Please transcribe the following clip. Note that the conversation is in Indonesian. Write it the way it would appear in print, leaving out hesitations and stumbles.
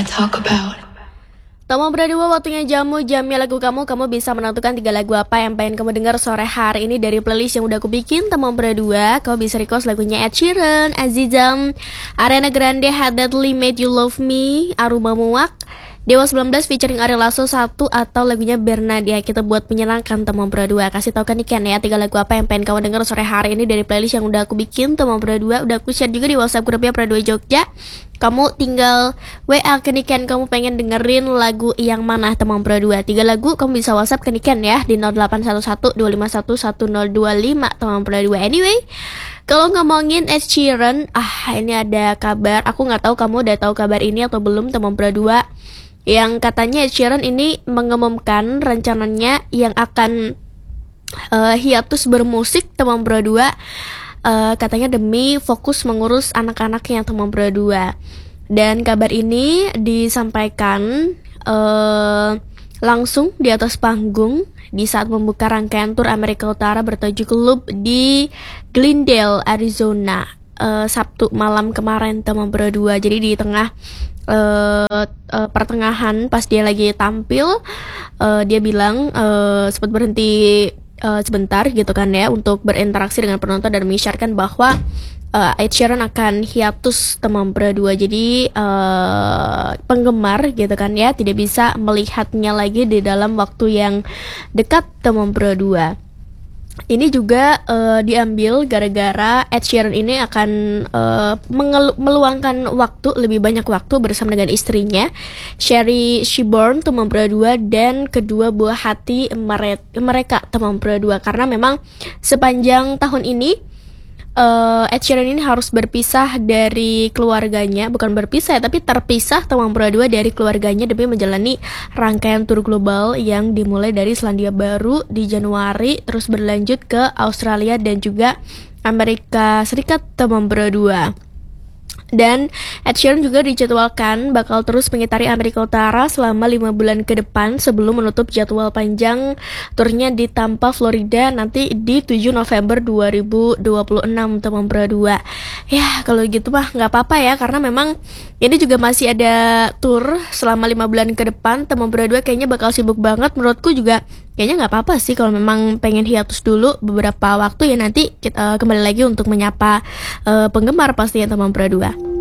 wanna talk about. Tomo berdua waktunya jamnya lagu kamu bisa menentukan 3 lagu apa yang pengen kamu dengar sore hari ini dari playlist yang udah aku bikin. Tomo berdua, kamu bisa request lagunya Ed Sheeran, Azizam, Ariana Grande, Had That Lee Made You Love Me, Aruma Muak, Dewa 19 featuring Ari Lasso 1, atau lagunya Bernadia. Kita buat menyenangkan Tomo berdua. Kasih tau kan ikan ya 3 lagu apa yang pengen kamu dengar sore hari ini dari playlist yang udah aku bikin. Tomo berdua udah aku share juga di WhatsApp grupnya Pradua Jogja. Kamu tinggal WA ke Niken, kamu pengen dengerin lagu yang mana teman berdua. 3 lagu kamu bisa WhatsApp ke Niken ya di 0811-251-1025 teman berdua. Anyway, kalau ngomongin Ed Sheeran, ini ada kabar. Aku nggak tahu kamu udah tahu kabar ini atau belum teman berdua. Yang katanya Ed Sheeran ini mengumumkan rencananya yang akan hiatus bermusik teman berdua. Katanya demi fokus mengurus anak-anaknya teman berdua. Dan kabar ini disampaikan langsung di atas panggung di saat membuka rangkaian tur Amerika Utara bertajuk Loop di Glendale, Arizona, Sabtu malam kemarin teman berdua. Jadi di tengah pertengahan pas dia lagi tampil, dia bilang sempat berhenti sebentar gitu kan ya untuk berinteraksi dengan penonton dan mengisyaratkan bahwa Ed Sheeran akan hiatus teman berdua. Jadi penggemar gitu kan ya tidak bisa melihatnya lagi di dalam waktu yang dekat teman berdua. Ini juga diambil gara-gara Ed Sheeran ini akan meluangkan waktu, lebih banyak waktu bersama dengan istrinya Sherry Sheborn teman berdua dan kedua buah hati mereka teman berdua. Karena memang sepanjang tahun ini Ed Sheeran ini harus berpisah dari keluarganya, bukan berpisah tapi terpisah teman berdua dari keluarganya demi menjalani rangkaian tur global yang dimulai dari Selandia Baru di Januari, terus berlanjut ke Australia dan juga Amerika Serikat teman berdua. Dan Ed Sheeran juga dijadwalkan bakal terus mengitari Amerika Utara selama 5 bulan ke depan sebelum menutup jadwal panjang turnya di Tampa, Florida nanti di 7 November 2026 teman berdua. Ya kalau gitu mah nggak apa-apa ya, karena memang ini juga masih ada tur selama 5 bulan ke depan. Teman berdua kayaknya bakal sibuk banget. Menurutku juga kayaknya nggak apa-apa sih kalau memang pengen hiatus dulu beberapa waktu ya. Nanti kita kembali lagi untuk menyapa penggemar pastinya teman berdua.